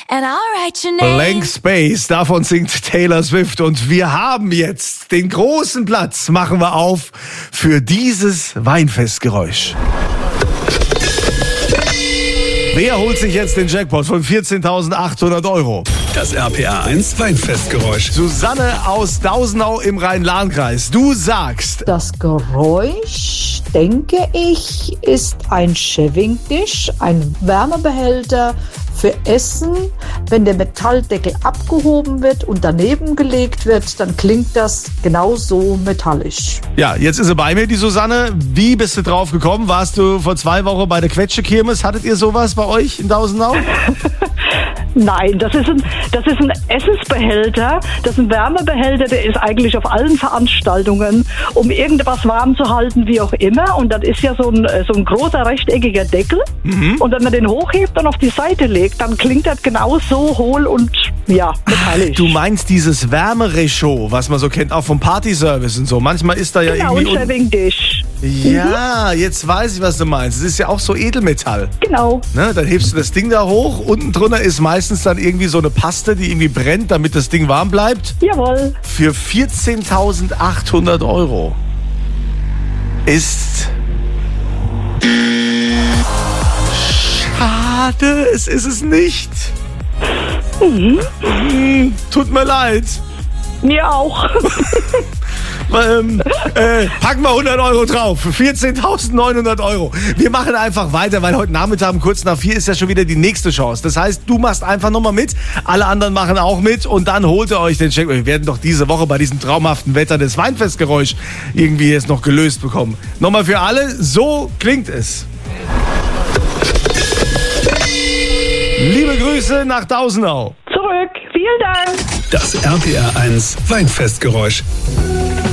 and I'll write your name. Blank Space, davon singt Taylor Swift. Und wir haben jetzt den großen Platz, machen wir auf, für dieses Weinfestgeräusch. Wer holt sich jetzt den Jackpot von 14.800 €? Das RPA 1 Weinfestgeräusch. Susanne aus Dausenau im Rhein-Lahn-Kreis. Du sagst, Das Geräusch, denke ich, ist ein Shaving-Dish, ein Wärmebehälter für Essen. Wenn der Metalldeckel abgehoben wird und daneben gelegt wird, dann klingt das genauso metallisch. ja, jetzt ist sie bei mir, die Susanne. Wie bist du drauf gekommen? Warst du vor 2 Wochen bei der Quetsche-Kirmes? Hattet ihr sowas bei euch in Dausenau? Nein, das ist ein Essensbehälter, das ist ein Wärmebehälter, der ist eigentlich auf allen Veranstaltungen, um irgendwas warm zu halten, wie auch immer. Und das ist ja so ein großer rechteckiger Deckel. Und wenn man den hochhebt und auf die Seite legt, dann klingt das genauso hohl und ja, metallisch. Du meinst dieses Wärmerechaud, was man so kennt, auch vom Partyservice und so. Manchmal ist da ja Genau, ein irgendwie... Shaving-Dish. Ja, jetzt weiß ich, was du meinst. Es ist ja auch so Edelmetall. Genau. Ne? Dann hebst du das Ding da hoch. Unten drunter ist meistens dann irgendwie so eine Paste, die irgendwie brennt, damit das Ding warm bleibt. Jawohl. Für 14.800 € ist... Schade, es ist es nicht. Tut mir leid. Mir auch. Packen wir 100 € drauf. Für 14.900 €. Wir machen einfach weiter, weil heute Nachmittag um kurz nach 4 ist ja schon wieder die nächste Chance. Das heißt, du machst einfach nochmal mit, alle anderen machen auch mit und dann holt ihr euch den Check. Wir werden doch diese Woche bei diesem traumhaften Wetter das Weinfestgeräusch irgendwie jetzt noch gelöst bekommen. Nochmal für alle, so klingt es. Liebe Grüße nach Dausenau. Zurück. Vielen Dank. Das RPA 1 Weinfestgeräusch.